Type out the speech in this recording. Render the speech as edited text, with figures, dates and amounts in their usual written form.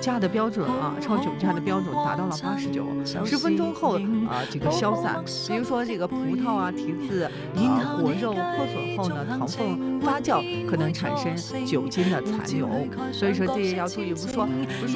价的标准啊，超酒驾的标准达到了89，10分钟后这个消散。比如说这个葡萄啊、提子果肉破损后呢，糖分发酵可能产生酒精的残留，所以说这也要注意。不是说